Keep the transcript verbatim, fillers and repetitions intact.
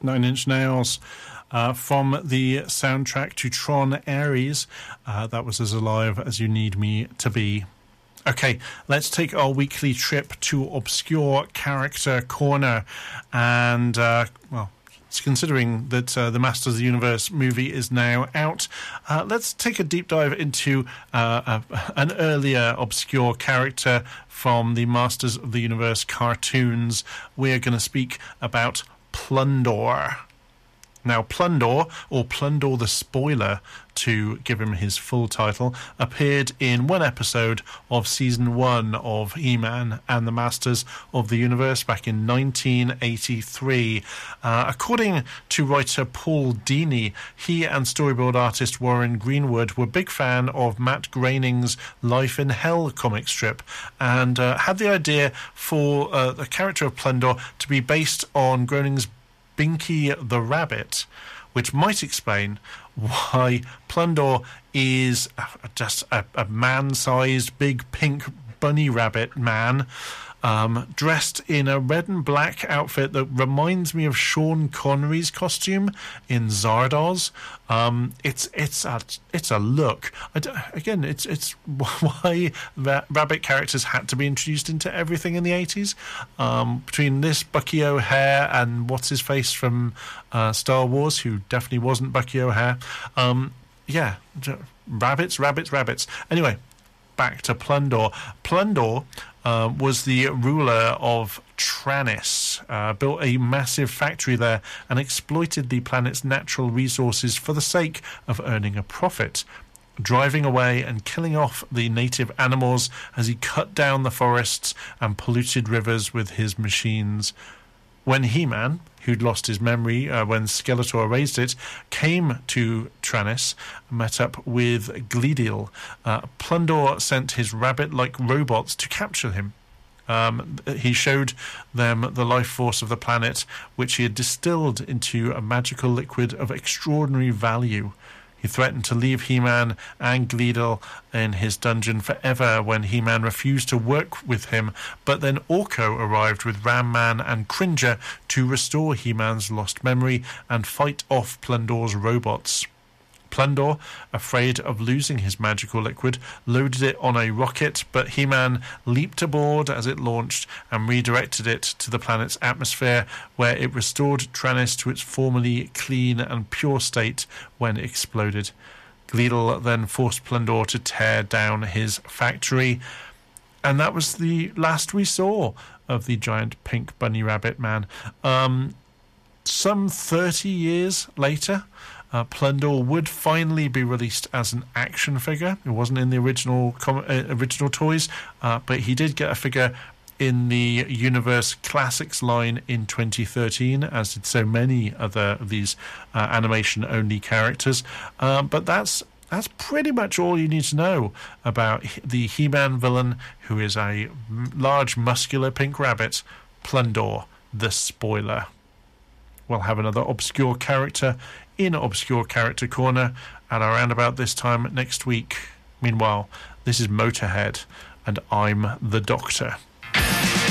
Nine Inch Nails. Uh, from the soundtrack to Tron Ares. Uh, that was As Alive As You Need Me to Be. Okay, let's take our weekly trip to Obscure Character Corner. And, uh, well, considering that uh, the Masters of the Universe movie is now out, uh, let's take a deep dive into uh, a, an earlier obscure character from the Masters of the Universe cartoons. We're going to speak about Plundor. Now, Plundor, or Plundor the Spoiler, to give him his full title, appeared in one episode of Season one of He-Man and the Masters of the Universe back in nineteen eighty-three. Uh, according to writer Paul Dini, he and storyboard artist Warren Greenwood were a big fan of Matt Groening's Life in Hell comic strip and uh, had the idea for uh, the character of Plundor to be based on Groening's Binky the Rabbit, which might explain why Plundor is just a, a man-sized, big pink bunny rabbit man, um, dressed in a red and black outfit that reminds me of Sean Connery's costume in Zardoz. Um, it's it's a it's a look. I d- again, it's it's why ra- rabbit characters had to be introduced into everything in the eighties. Um, between this Bucky O'Hare and what's his face from uh, Star Wars, who definitely wasn't Bucky O'Hare. Um, yeah, rabbits, rabbits, rabbits. Anyway, back to Plundor. Plundor uh, was the ruler of Trannis, uh, built a massive factory there and exploited the planet's natural resources for the sake of earning a profit, driving away and killing off the native animals as he cut down the forests and polluted rivers with his machines. When He-Man, who'd lost his memory uh, when Skeletor erased it, came to Trannis, met up with Gleedil, uh, Plundor sent his rabbit-like robots to capture him. Um, he showed them the life force of the planet, which he had distilled into a magical liquid of extraordinary value. He threatened to leave He-Man and Gleedil in his dungeon forever when He-Man refused to work with him, but then Orko arrived with Ram Man and Cringer to restore He-Man's lost memory and fight off Plundor's robots. Plundor, afraid of losing his magical liquid, loaded it on a rocket, but He-Man leaped aboard as it launched and redirected it to the planet's atmosphere, where it restored Trannis to its formerly clean and pure state when it exploded. Gleedil then forced Plundor to tear down his factory, and that was the last we saw of the giant pink bunny rabbit man. Um, some thirty years later, Uh, Plundor would finally be released as an action figure. It wasn't in the original com- uh, original toys, uh, but he did get a figure in the Universe Classics line in twenty thirteen, as did so many other of these uh, animation-only characters. Uh, but that's that's pretty much all you need to know about the He-Man villain, who is a large, muscular pink rabbit, Plundor the Spoiler. We'll have another obscure character in Obscure Character Corner at around about this time next week. Meanwhile, this is Motorhead, and I'm the Doctor.